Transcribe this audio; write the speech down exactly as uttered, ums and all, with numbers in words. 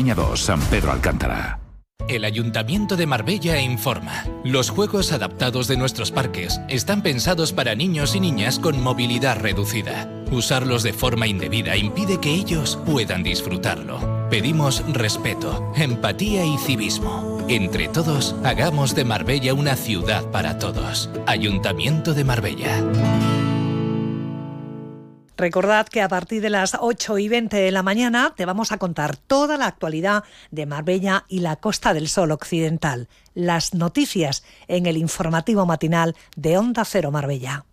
Extremeña dos, San Pedro Alcántara. El Ayuntamiento de Marbella informa. Los juegos adaptados de nuestros parques están pensados para niños y niñas con movilidad reducida. Usarlos de forma indebida impide que ellos puedan disfrutarlo. Pedimos respeto, empatía y civismo. Entre todos, hagamos de Marbella una ciudad para todos. Ayuntamiento de Marbella. Recordad que a partir de las ocho y veinte de la mañana te vamos a contar toda la actualidad de Marbella y la Costa del Sol occidental. Las noticias en el informativo matinal de Onda Cero Marbella.